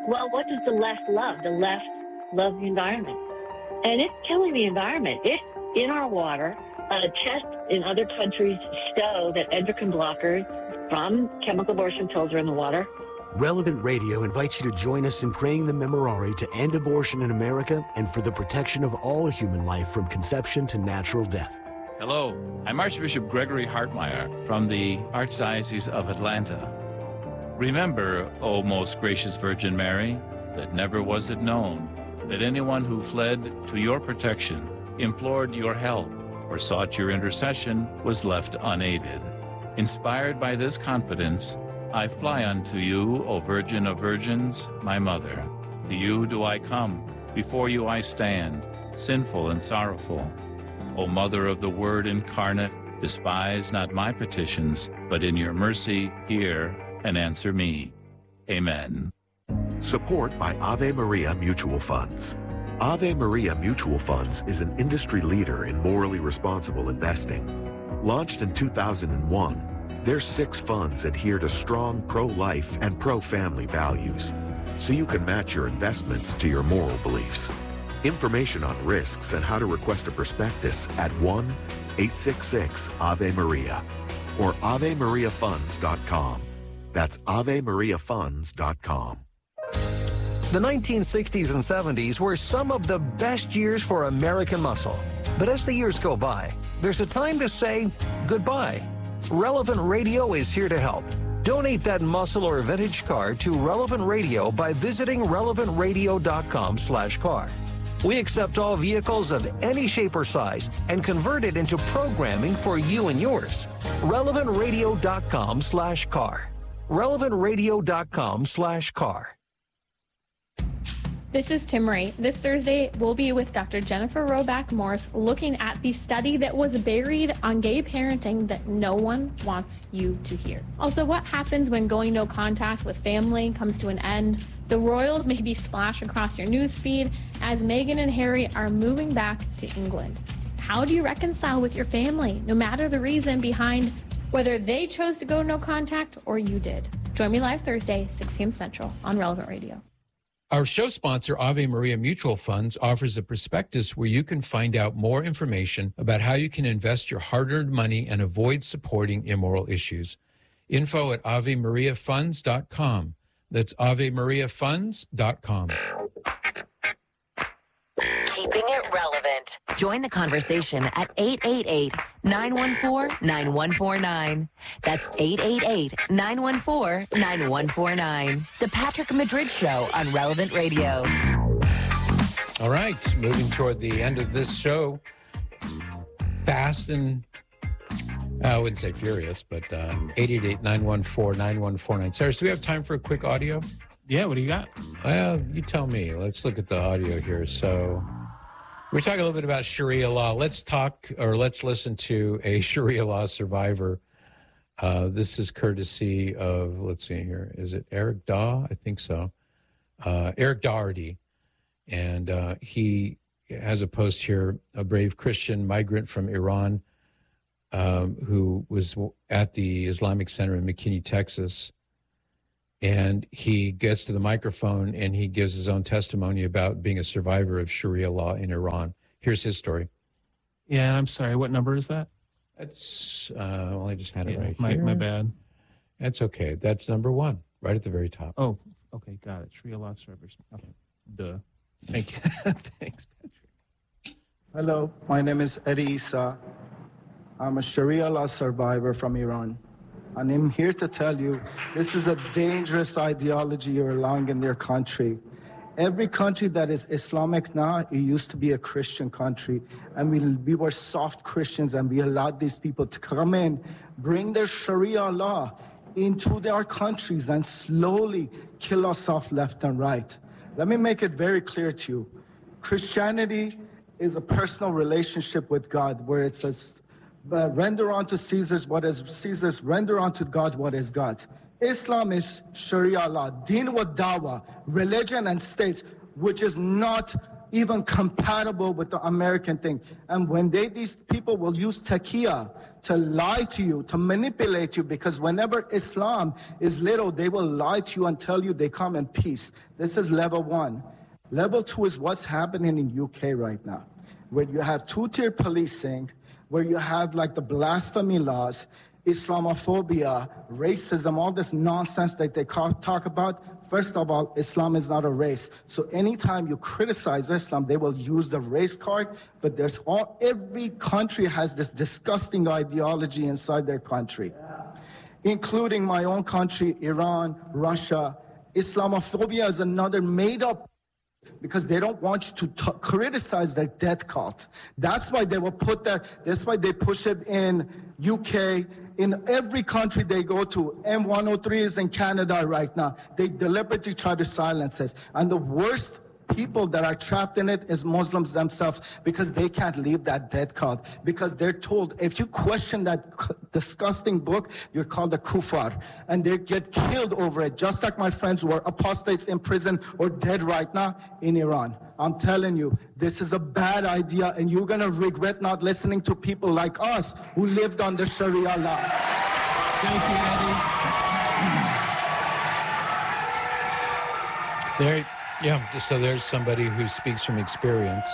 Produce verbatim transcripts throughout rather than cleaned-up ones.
Well, what does the left love? The left loves the environment. And it's killing the environment. It's in our water. Uh, tests in other countries show that endocrine blockers from chemical abortion pills are in the water. Relevant Radio invites you to join us in praying the Memorare to end abortion in America and for the protection of all human life from conception to natural death. Hello, I'm Archbishop Gregory Hartmeyer from the Archdiocese of Atlanta. Remember, O most gracious Virgin Mary, that never was it known that anyone who fled to your protection, implored your help, or sought your intercession was left unaided. Inspired by this confidence, I fly unto you, O Virgin of Virgins, my Mother. To you do I come, before you I stand, sinful and sorrowful. O Mother of the Word incarnate, despise not my petitions, but in your mercy hear and answer me. Amen. Support by Ave Maria Mutual Funds. Ave Maria Mutual Funds is an industry leader in morally responsible investing. Launched in two thousand one, their six funds adhere to strong pro-life and pro-family values, so you can match your investments to your moral beliefs. Information on risks and how to request a prospectus at one eight six six Ave Maria or ave maria funds dot com. That's ave maria funds dot com. The nineteen sixties and seventies were some of the best years for American muscle. But as the years go by, there's a time to say goodbye. Relevant Radio is here to help. Donate that muscle or vintage car to Relevant Radio by visiting relevant radio dot com slash car. We accept all vehicles of any shape or size and convert it into programming for you and yours. relevant radio dot com slash car. relevant radio dot com slash car. This is Timmery. This Thursday, we'll be with Doctor Jennifer Roback Morse looking at the study that was buried on gay parenting that no one wants you to hear. Also, what happens when going no contact with family comes to an end? The royals may be splashed across your news feed as Meghan and Harry are moving back to England. How do you reconcile with your family, no matter the reason behind whether they chose to go no contact or you did? Join me live Thursday, six p.m. Central on Relevant Radio. Our show sponsor, Ave Maria Mutual Funds, offers a prospectus where you can find out more information about how you can invest your hard-earned money and avoid supporting immoral issues. Info at ave maria funds dot com. That's ave maria funds dot com. Keeping it relevant. Join the conversation at eight eight eight, nine one four, nine one four nine. That's eight eight eight, nine one four, nine one four nine. The Patrick Madrid Show on Relevant Radio. All right, moving toward the end of this show. Fast and, I wouldn't say furious, but um, eight eight eight, nine one four, nine one four nine. Cyrus, do we have time for a quick audio? Yeah, what do you got? Well, you tell me. Let's look at the audio here. So we're talking a little bit about Sharia law. Let's talk, or let's listen to a Sharia law survivor. Uh, this is courtesy of, let's see here. Is it Eric Daw? I think so. Uh, Eric Daugherty. And uh, he has a post here, a brave Christian migrant from Iran um, who was at the Islamic Center in McKinney, Texas. And he gets to the microphone and he gives his own testimony about being a survivor of Sharia law in Iran. Here's his story. Yeah, I'm sorry. What number is that? That's, uh, well, I just had it yeah, right my, here. My bad. That's okay. That's number one, right at the very top. Oh, okay. Got it. Sharia law survivors. Okay. Duh. Thank you. Thanks, Patrick. Hello, my name is Eddie Issa. I'm a Sharia law survivor from Iran. And I'm here to tell you, this is a dangerous ideology you're allowing in their country. Every country that is Islamic now, it used to be a Christian country. And we, we were soft Christians and we allowed these people to come in, bring their Sharia law into their countries and slowly kill us off left and right. Let me make it very clear to you. Christianity is a personal relationship with God where it says, Uh, render unto Caesar's what is Caesar's, render unto God what is God's. Islam is Sharia law, Deen wa Dawa, religion and state, which is not even compatible with the American thing. And when they, these people will use taqiyya to lie to you, to manipulate you, because whenever Islam is little, they will lie to you and tell you they come in peace. This is level one. Level two is what's happening in U K right now, where you have two-tier policing, where you have like the blasphemy laws, Islamophobia, racism, all this nonsense that they talk about. First of all, Islam is not a race. So anytime you criticize Islam, they will use the race card. But there's all, every country has this disgusting ideology inside their country, including my own country, Iran, Russia. Islamophobia is another made-up, because they don't want you to t- criticize their death cult. That's why they will put that, that's why they push it in U K, in every country they go to. M one oh three is in Canada right now. They deliberately try to silence us. And the worst people that are trapped in it is Muslims themselves, because they can't leave that death cult, because they're told if you question that c- disgusting book, you're called a kuffar, and they get killed over it, just like my friends who are apostates in prison or dead right now in Iran. I'm telling you, this is a bad idea, and you're going to regret not listening to people like us who lived under Sharia law. Thank you, Eddie. There. Yeah, so there's somebody who speaks from experience.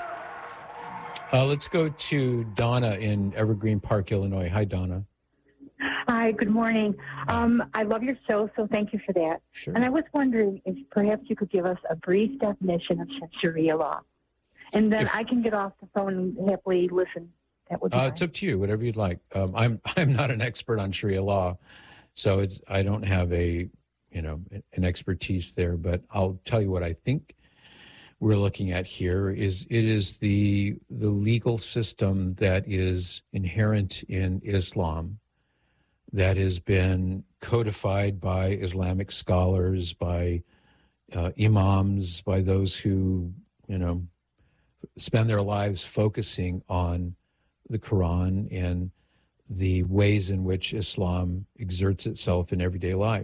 Uh, let's go to Donna in Evergreen Park, Illinois. Hi, Donna. Hi, good morning. Um, I love your show, so thank you for that. Sure. And I was wondering if perhaps you could give us a brief definition of Sharia law. And then If- I can get off the phone and happily listen. That would be Uh, fine. it's up to you, whatever you'd like. Um, I'm I'm not an expert on Sharia law, so it's, I don't have a you know an expertise there. But I'll tell you what I think we're looking at here is it is the the legal system that is inherent in Islam, that has been codified by Islamic scholars, by uh, imams, by those who you know spend their lives focusing on the Quran and the ways in which Islam exerts itself in everyday life.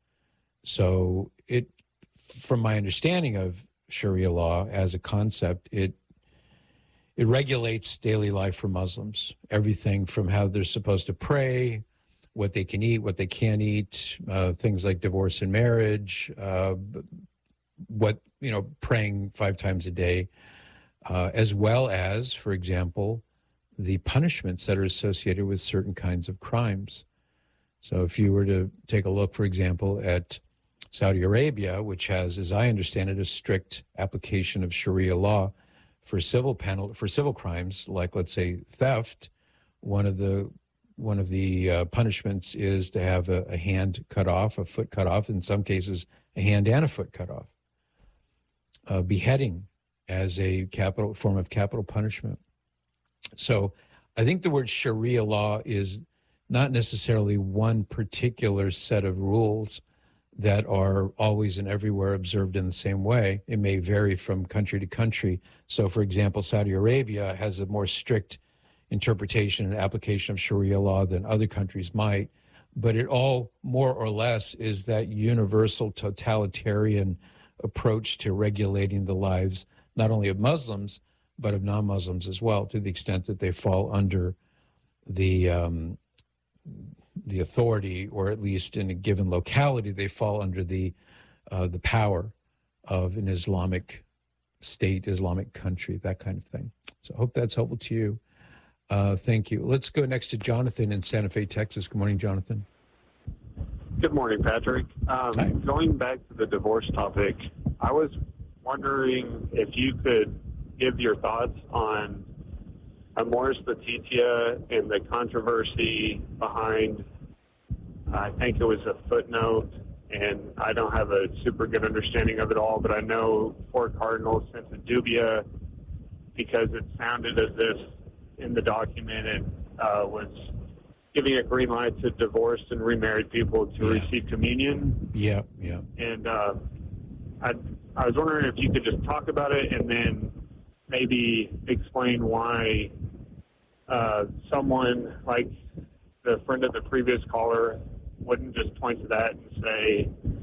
So it, from my understanding of Sharia law as a concept, it it regulates daily life for Muslims. Everything from how they're supposed to pray, what they can eat, what they can't eat, uh, things like divorce and marriage, uh, what, you know, praying five times a day, uh, as well as, for example, the punishments that are associated with certain kinds of crimes. So if you were to take a look, for example, at Saudi Arabia, which has, as I understand it, a strict application of Sharia law for civil penal for civil crimes, like let's say theft, one of the one of the uh, punishments is to have a, a hand cut off, a foot cut off, in some cases a hand and a foot cut off. Uh, beheading as a capital form of capital punishment. So I think the word Sharia law is not necessarily one particular set of rules that are always and everywhere observed in the same way. It may vary from country to country. So, for example, Saudi Arabia has a more strict interpretation and application of Sharia law than other countries might, but it all more or less is that universal totalitarian approach to regulating the lives not only of Muslims, but of non-Muslims as well, to the extent that they fall under the um, the authority, or at least in a given locality, they fall under the uh, the power of an Islamic state, Islamic country, that kind of thing. So I hope that's helpful to you. Uh, thank you. Let's go next to Jonathan in Santa Fe, Texas. Good morning, Jonathan. Good morning, Patrick. Um, going back to the divorce topic, I was wondering if you could give your thoughts on Amoris Laetitia and the controversy behind, I think it was a footnote, and I don't have a super good understanding of it all, but I know Fort Cardinal sent a dubia because it sounded as if in the document it uh, was giving a green light to divorced and remarried people to Yeah. receive communion. Yeah, yeah. And uh, I, I was wondering if you could just talk about it and then maybe explain why uh, someone like the friend of the previous caller wouldn't just point to that and say,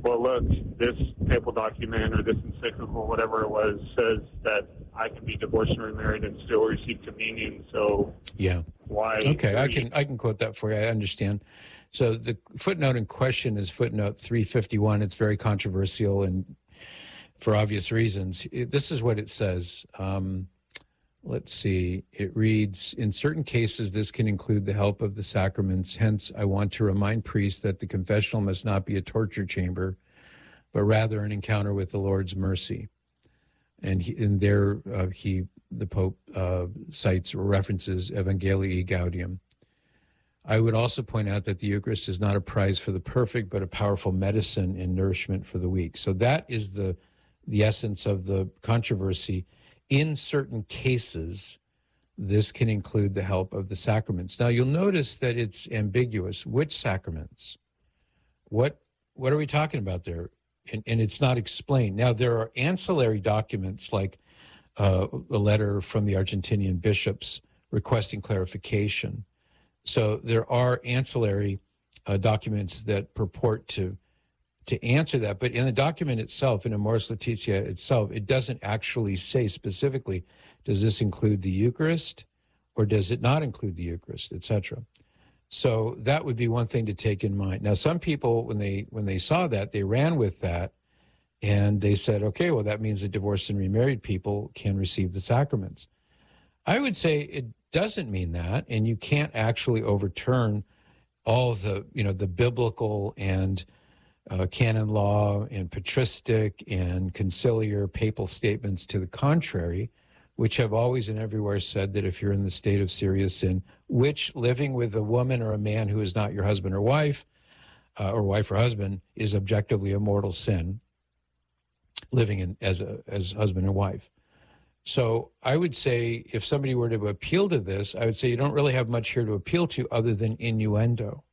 well, look, this papal document or this encyclical, whatever it was, says that I can be divorced and remarried and still receive communion. So yeah, why? Okay, I can I can quote that for you. I understand. So the footnote in question is footnote three fifty-one. It's very controversial and for obvious reasons. It, this is what it says. Um, let's see. It reads, in certain cases, this can include the help of the sacraments. Hence, I want to remind priests that the confessional must not be a torture chamber, but rather an encounter with the Lord's mercy. And he, in there, uh, he, the Pope uh, cites or references Evangelii Gaudium. I would also point out that the Eucharist is not a prize for the perfect, but a powerful medicine and nourishment for the weak. So that is the the essence of the controversy. In certain cases, this can include the help of the sacraments. Now, you'll notice that it's ambiguous. Which sacraments? What what are we talking about there? And, and it's not explained. Now, there are ancillary documents like uh, a letter from the Argentinian bishops requesting clarification. So there are ancillary uh, documents that purport to to answer that. But in the document itself, in Amoris Laetitia itself, it doesn't actually say specifically, does this include the Eucharist or does it not include the Eucharist, et cetera. So that would be one thing to take in mind. Now, some people, when they when they saw that, they ran with that and they said, okay, well, that means that divorced and remarried people can receive the sacraments. I would say it doesn't mean that, and you can't actually overturn all the, you know, the biblical and uh, canon law and patristic and conciliar papal statements to the contrary, which have always and everywhere said that if you're in the state of serious sin, which living with a woman or a man who is not your husband or wife, uh, or wife or husband, is objectively a mortal sin, living in as a as husband and wife. So I would say if somebody were to appeal to this, I would say you don't really have much here to appeal to other than innuendo.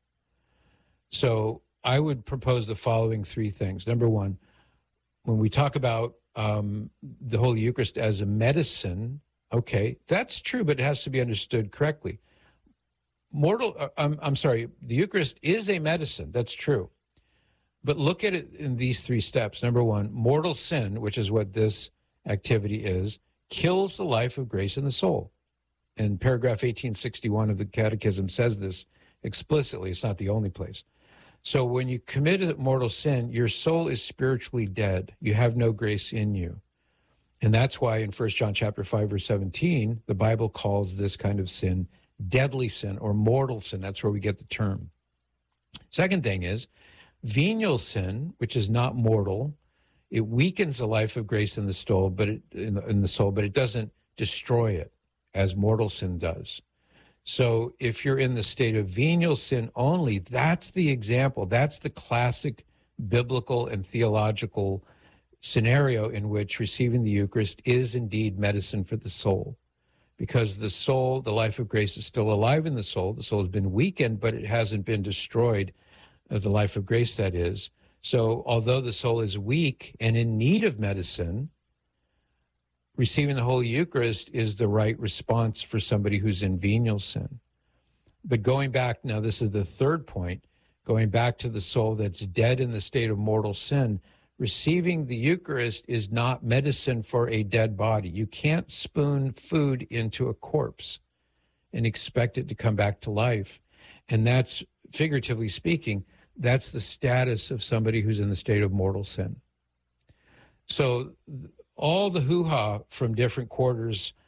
So I would propose the following three things. Number one, when we talk about um, the Holy Eucharist as a medicine, okay, that's true, but it has to be understood correctly. Mortal, uh, I'm, I'm sorry, the Eucharist is a medicine, that's true. But look at it in these three steps. Number one, mortal sin, which is what this activity is, kills the life of grace in the soul. And paragraph eighteen sixty-one of the Catechism says this explicitly. It's not the only place. So when you commit a mortal sin, your soul is spiritually dead. You have no grace in you. And that's why in First John chapter five, verse seventeen, the Bible calls this kind of sin deadly sin or mortal sin. That's where we get the term. Second thing is venial sin, which is not mortal. It weakens the life of grace in the soul, but it, in, the, in the soul, but it doesn't destroy it as mortal sin does. So if you're in the state of venial sin only, that's the example. That's the classic biblical and theological scenario in which receiving the Eucharist is indeed medicine for the soul. Because the soul, the life of grace is still alive in the soul. The soul has been weakened, but it hasn't been destroyed, uh, the life of grace that is. So although the soul is weak and in need of medicine, receiving the Holy Eucharist is the right response for somebody who's in venial sin. But going back, now this is the third point, going back to the soul that's dead in the state of mortal sin, receiving the Eucharist is not medicine for a dead body. You can't spoon food into a corpse and expect it to come back to life. And that's, figuratively speaking, that's the status of somebody who's in the state of mortal sin. So all the hoo-ha from different quarters